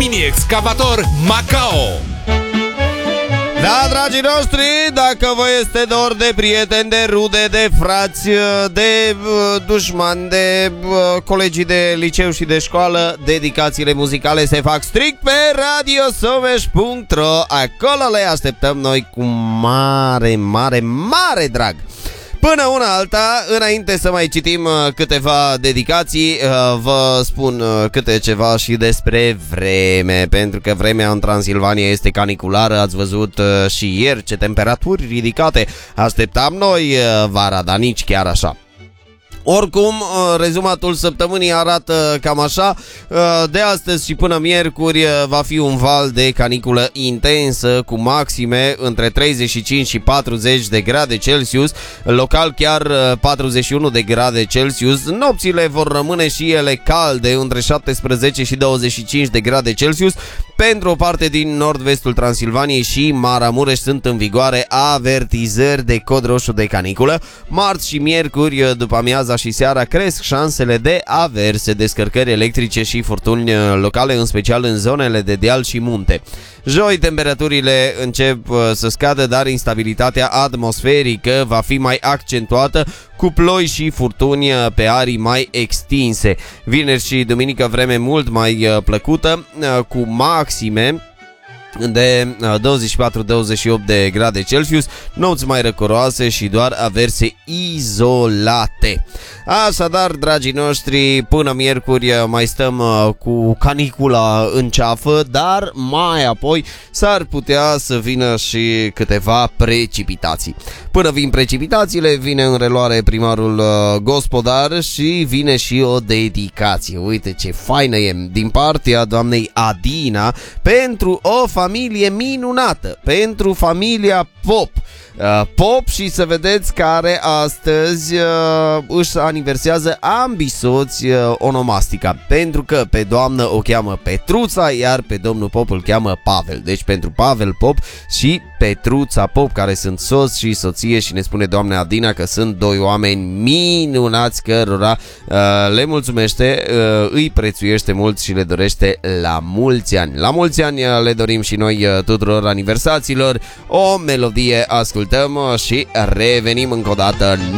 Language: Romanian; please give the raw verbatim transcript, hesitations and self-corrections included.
mini-excavator Macao. Da, dragii noștri, dacă vă este dor de prieteni, de rude, de frați, de uh, dușmani, de uh, colegii de liceu și de școală, dedicațiile muzicale se fac strict pe radio someș punct ro. Acolo le așteptăm noi cu mare, mare, mare drag. Până una alta, înainte să mai citim câteva dedicații, vă spun câte ceva și despre vreme, pentru că vremea în Transilvania este caniculară. Ați văzut și ieri ce temperaturi ridicate așteptam noi vara, dar nici chiar așa. Oricum, rezumatul săptămânii arată cam așa. De astăzi și până miercuri va fi un val de caniculă intensă, cu maxime între treizeci și cinci și patruzeci de grade Celsius, local chiar patruzeci și unu de grade Celsius. Nopțile vor rămâne și ele calde, între șaptesprezece și douăzeci și cinci de grade Celsius. Pentru o parte din nord-vestul Transilvaniei și Maramureș sunt în vigoare avertizări de cod roșu de caniculă. Marți și miercuri, după amiaza și seara, cresc șansele de averse, descărcări electrice și furtuni locale, în special în zonele de deal și munte. Joi temperaturile încep să scadă, dar instabilitatea atmosferică va fi mai accentuată, cu ploi și furtuni pe arii mai extinse. Vineri și duminică vreme mult mai plăcută, cu maxime de douăzeci și patru douăzeci și opt de grade Celsius, nopți mai răcoroase și doar averse izolate. Așadar, dragii noștri, până miercuri mai stăm cu canicula în ceafă, dar mai apoi s-ar putea să vină și câteva precipitații. Până vin precipitațiile, vine în reluare primarul gospodar și vine și o dedicație. Uite ce faină e, din partea doamnei Adina, pentru o familie minunată, pentru familia Pop. Uh, Pop, și să vedeți care astăzi uh, își aniversează ambii soți uh, onomastica, pentru că pe doamnă o cheamă Petruța, iar pe domnul Pop îl cheamă Pavel. Deci pentru Pavel Pop și Petruța Pop, care sunt soț și soție, și ne spune doamna Adina că sunt doi oameni minunați cărora uh, le mulțumește, uh, îi prețuiește mult și le dorește la mulți ani. La mulți ani uh, le dorim și noi uh, tuturor aniversaților. O melodie ascultăm și revenim încă o dată.